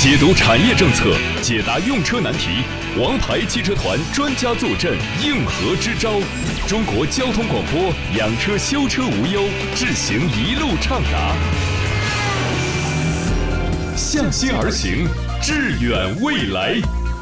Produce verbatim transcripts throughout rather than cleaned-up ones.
解读产业政策，解答用车难题，王牌汽车团专家坐镇，应和支招。中国交通广播，养车修车无忧，智行一路畅达。向心而行，致远未来。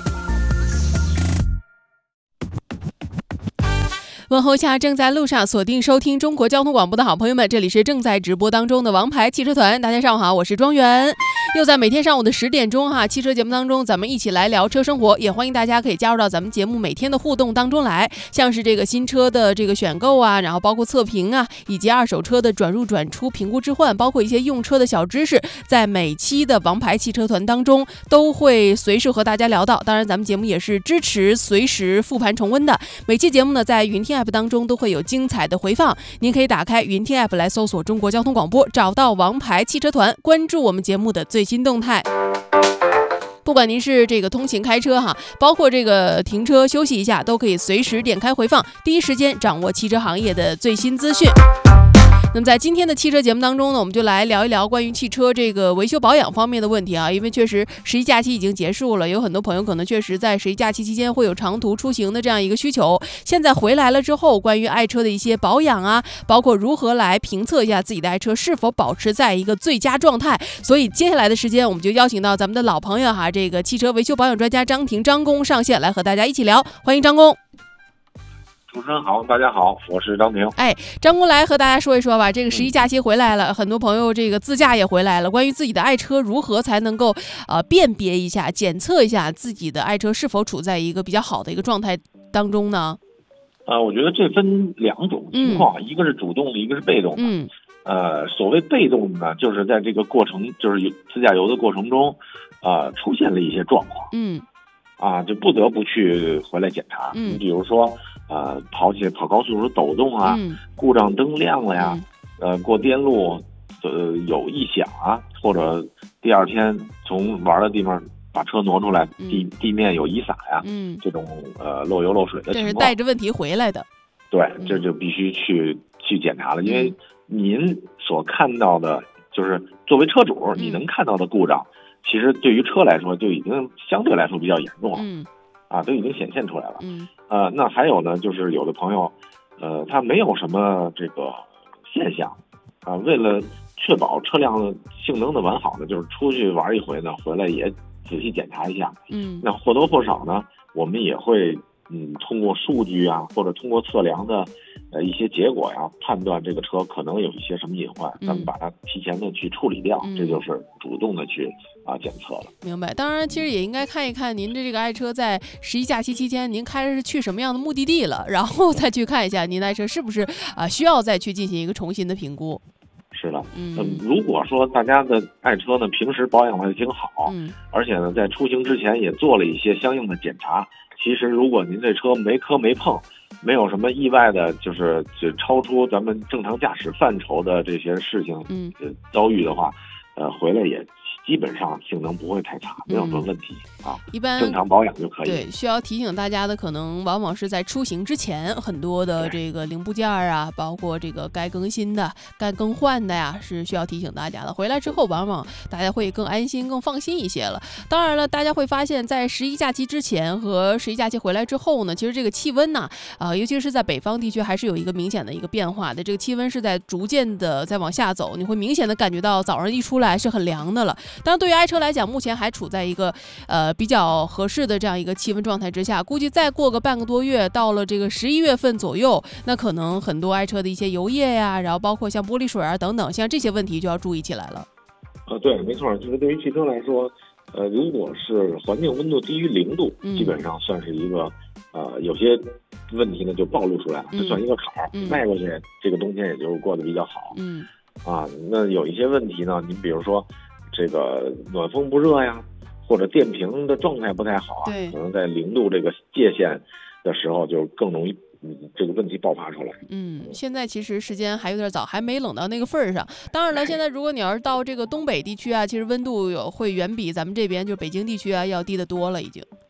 问候下正在路上锁定收听中国交通广播的好朋友们，这里是正在直播当中的王牌汽车团。大家上午好，我是庄园。又在每天上午的十点钟哈，汽车节目当中，咱们一起来聊车生活，也欢迎大家可以加入到咱们节目每天的互动当中来，像是这个新车的这个选购啊，然后包括测评啊，以及二手车的转入转出、评估置换，包括一些用车的小知识，在每期的王牌汽车团当中都会随时和大家聊到。当然，咱们节目也是支持随时复盘重温的。每期节目呢，在云听 App 当中都会有精彩的回放，您可以打开云听 App 来搜索中国交通广播，找到王牌汽车团，关注我们节目的最新动态。不管您是这个通勤开车哈，包括这个停车休息一下，都可以随时点开回放，第一时间掌握汽车行业的最新资讯。那么在今天的汽车节目当中呢，我们就来聊一聊关于汽车这个维修保养方面的问题啊。因为确实十一假期已经结束了，有很多朋友可能确实在十一假期期间会有长途出行的这样一个需求。现在回来了之后，关于爱车的一些保养啊，包括如何来评测一下自己的爱车是否保持在一个最佳状态。所以接下来的时间，我们就邀请到咱们的老朋友哈，这个汽车维修保养专家张婷张工上线来和大家一起聊，欢迎张工。 主持人好，大家好，我是张婷。 哎，张工来和大家说一说吧。这个十一假期回来了，嗯、很多朋友这个自驾也回来了。关于自己的爱车如何才能够呃辨别一下、检测一下自己的爱车是否处在一个比较好的一个状态当中呢？ 呃，我觉得这分两种情况，嗯、一个是主动的，一个是被动的。 嗯。 呃，所谓被动的呢，就是在这个过程，就是自驾游的过程中，呃，出现了一些状况。 嗯。 啊，就不得不去回来检查。 嗯。 你比如说。呃，跑起跑高速时候抖动啊， 嗯、 故障灯亮了呀， 嗯、 呃，过电路呃有异响啊，或者第二天从玩的地方把车挪出来， 嗯、 地地面有遗洒呀， 嗯， 这种呃漏油漏水的情况， 这是带着问题回来的。 对，这就必须去、嗯、去检查了，因为您所看到的，就是作为车主、嗯、你能看到的故障，其实对于车来说就已经相对来说比较严重了。 嗯。 啊，都已经显现出来了。 嗯， 呃，那还有呢，就是有的朋友，呃，他没有什么这个现象，啊，为了确保车辆的性能的完好呢，就是出去玩一回呢，回来也仔细检查一下。 嗯， 那或多或少呢，我们也会嗯通过数据啊，或者通过测量的呃一些结果呀，判断这个车可能有一些什么隐患， 嗯、 咱们把它提前的去处理掉， 嗯、 这就是主动的去。啊，检测了， 明白。当然，其实也应该看一看您的这个爱车在十一假期期间，您开的是去什么样的目的地了，然后再去看一下您的爱车是不是啊需要再去进行一个重新的评估。 是的， 嗯， 嗯如果说大家的爱车呢平时保养的挺好， 嗯， 而且呢在出行之前也做了一些相应的检查，其实如果您这车没磕没碰，没有什么意外的，就是就超出咱们正常驾驶范畴的这些事情， 嗯， 呃，遭遇的话，呃，回来也。基本上性能不会太差，没有什么问题、嗯、啊， 一般正常保养就可以。 对，需要提醒大家的可能往往是在出行之前，很多的这个零部件啊，包括这个该更新的、该更换的呀，是需要提醒大家的。回来之后，往往大家会更安心、更放心一些了。当然了，大家会发现，在十一假期之前和十一假期回来之后呢，其实这个气温呢，啊、呃，尤其是在北方地区，还是有一个明显的一个变化的。这个气温是在逐渐的在往下走，你会明显的感觉到早上一出来是很凉的了。当然，对于爱车来讲，目前还处在一个呃比较合适的这样一个气温状态之下，估计再过个半个多月，到了这个十一月份左右，那可能很多爱车的一些油液呀，然后包括像玻璃水啊等等，像这些问题就要注意起来了。 呃，对，没错，就是对于汽车来说，呃，如果是环境温度低于零度， 嗯、 基本上算是一个呃有些问题呢就暴露出来了，这、嗯、算一个坎儿， 嗯、 迈过去，这个冬天也就过得比较好。 嗯， 啊，那有一些问题呢，您比如说。这个暖风不热呀，或者电瓶的状态不太好啊，可能在零度这个界限的时候就更容易嗯这个问题爆发出来。 嗯，现在其实时间还有点早，还没冷到那个份儿上。当然了，现在如果你要是到这个东北地区啊，其实温度有会远比咱们这边就北京地区啊要低得多了，已经。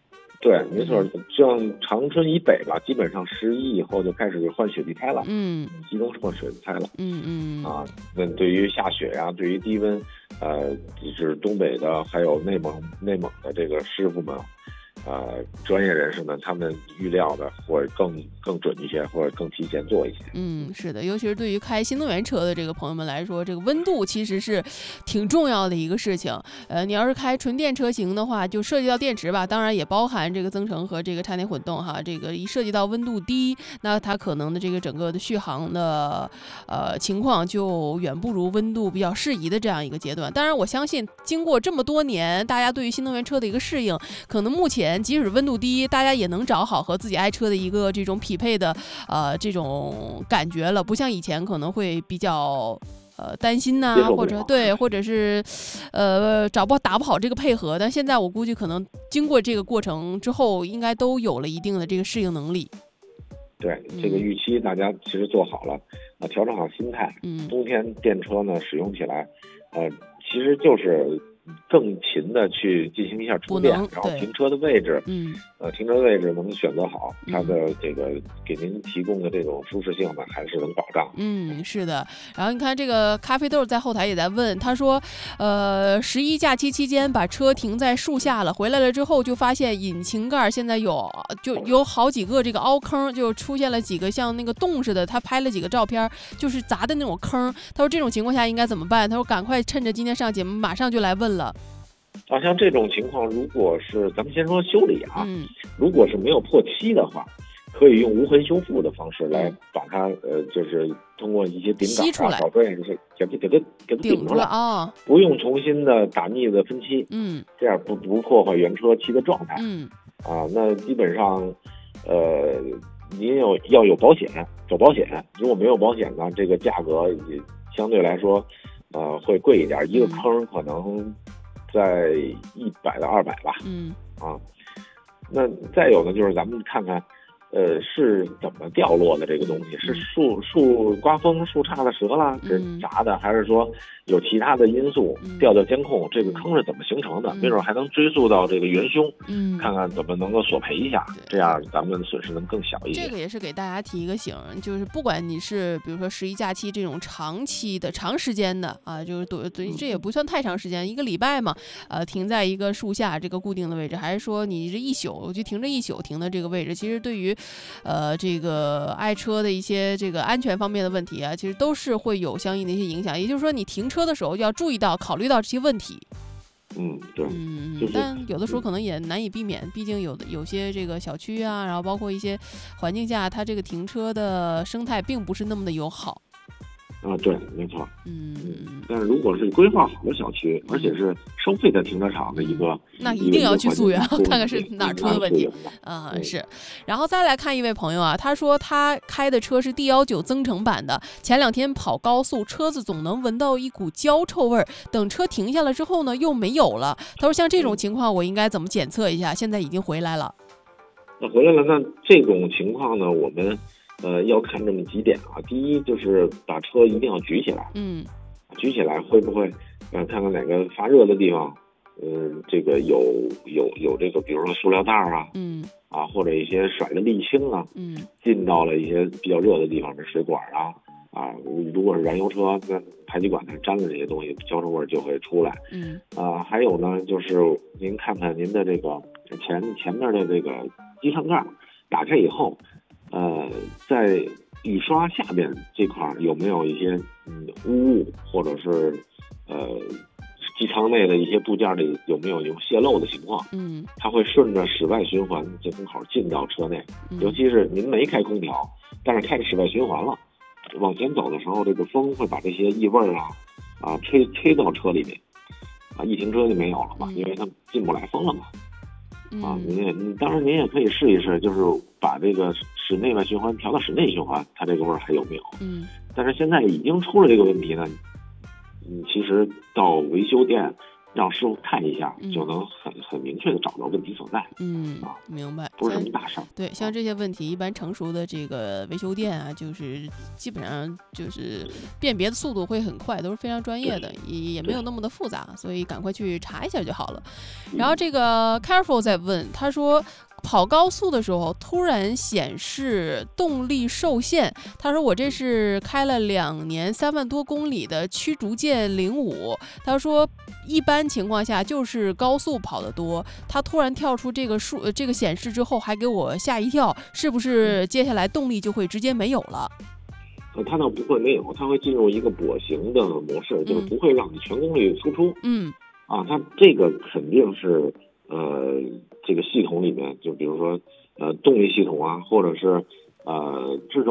对，没错，像长春以北吧，基本上十一以后就开始换雪地胎了， 嗯， 集中换雪地胎了， 嗯嗯啊，那对于下雪呀、啊，对于低温，呃，就是东北的还有内蒙内蒙的这个师傅们。呃，专业人士们他们预料的会更更准一些，或者更提前做一些。 嗯，是的，尤其是对于开新能源车的这个朋友们来说，这个温度其实是挺重要的一个事情。呃，你要是开纯电车型的话，就涉及到电池吧，当然也包含这个增程和这个插电混动哈。这个一涉及到温度低，那它可能的这个整个的续航的呃情况就远不如温度比较适宜的这样一个阶段。当然，我相信经过这么多年，大家对于新能源车的一个适应，可能目前即使温度低，大家也能找好和自己爱车的一个这种匹配的呃这种感觉了，不像以前可能会比较呃担心呐、啊，或者对，或者是呃找不打不好这个配合。但现在我估计可能经过这个过程之后，应该都有了一定的这个适应能力。 对，这个预期大家其实做好了，啊，调整好心态。 嗯， 冬天电车呢使用起来，呃，其实就是更勤的去进行一下充电，然后停车的位置， 嗯， 呃，停车位置能选择好，它的这个给您提供的这种舒适性呢，还是能保障。 嗯，是的。然后你看这个咖啡豆在后台也在问，他说，呃，十一假期期间把车停在树下了，回来了之后就发现引擎盖现在有就有好几个这个凹坑，就出现了几个像那个洞似的，他拍了几个照片，就是砸的那种坑。他说这种情况下应该怎么办？他说赶快趁着今天上节目，马上就来问了。 啊，像这种情况，如果是咱们先说修理啊， 嗯， 如果是没有破漆的话，可以用无痕修复的方式来把它，呃，就是通过一些顶杆啊、找专业人士给它给它给它顶出来啊， 不用重新的打腻子分漆， 嗯， 这样不不破坏原车漆的状态， 嗯， 啊，那基本上，呃，您有要有保险，走保险，如果没有保险呢，这个价格也相对来说，呃，会贵一点，一个坑可能在一百到二百吧， 嗯， 啊，那再有呢，就是咱们看看，呃，是怎么掉落的这个东西，是树树刮风树杈子折了，是砸的，还是说有其他的因素调调监控，这个坑是怎么形成的？没准还能追溯到这个元凶， 嗯， 看看怎么能够索赔一下，这样咱们损失能更小一些。 这个也是给大家提一个醒，就是不管你是比如说十一假期这种长期的、长时间的啊，就是对对，这也不算太长时间，一个礼拜嘛，呃，停在一个树下这个固定的位置，还是说你这一宿就停着一宿停的这个位置，其实对于呃这个爱车的一些这个安全方面的问题啊，其实都是会有相应的一些影响。也就是说，你停车的时候要注意到、考虑到这些问题。 嗯，对， 嗯， 就是、 但有的时候可能也难以避免，毕竟有的有些这个小区啊，然后包括一些环境下，它这个停车的生态并不是那么的友好。 啊，对，没错， 嗯嗯， 但是如果是规划好的小区，而且是收费的停车场的一个， 那一定要去溯源，看看是哪出的问题。啊、嗯，是。然后再来看一位朋友啊，他说他开的车是 D 十九 增程版的，前两天跑高速，车子总能闻到一股焦臭味儿，等车停下了之后呢，又没有了。他说像这种情况，我应该怎么检测一下？现在已经回来了。 那回来了，那这种情况呢，我们。呃，要看这么几点啊。第一就是把车一定要举起来， 嗯， 举起来会不会，呃，看看哪个发热的地方，嗯、呃，这个有有有这个，比如说塑料袋啊， 嗯， 啊，或者一些甩的沥青啊， 嗯， 进到了一些比较热的地方，这水管啊，啊，如果是燃油车，那排气管它沾的这些东西，焦臭味就会出来， 嗯， 啊，还有呢，就是您看看您的这个前前面的这个机舱盖打开以后。呃，在雨刷下边这块有没有一些嗯污物，或者是呃机舱内的一些部件里有没有有泄漏的情况？ 嗯，它会顺着室外循环进风口进到车内， 嗯、 尤其是您没开空调，但是开着室外循环了，往前走的时候，这个风会把这些异味啊啊吹吹到车里面，啊一停车就没有了嘛， 嗯、 因为它进不来风了嘛。啊， 嗯、 您也，当然您也可以试一试，就是把这个室内外循环调到室内循环，它这个味儿还有没有？ 嗯， 但是现在已经出了这个问题呢，嗯，其实到维修店让师傅看一下， 嗯、 就能很很明确的找到问题所在。 嗯， 啊， 明白， 不是什么大事儿。 对，像这些问题，一般成熟的这个维修店啊，就是基本上就是辨别的速度会很快，都是非常专业的，也也没有那么的复杂，所以赶快去查一下就好了。然后这个 Careful 在问，他说跑高速的时候突然显示动力受限，他说我这是开了两年三万多公里的驱逐舰零五，他说一般情况下就是高速跑得多，他突然跳出这个数这个显示之后还给我吓一跳，是不是接下来动力就会直接没有了？ 呃，它倒不会没有，它会进入一个跛行的模式，嗯、就是不会让你全功率输出。 嗯， 啊，它这个肯定是呃。这个系统里面，就比如说，呃，动力系统啊，或者是呃，制动。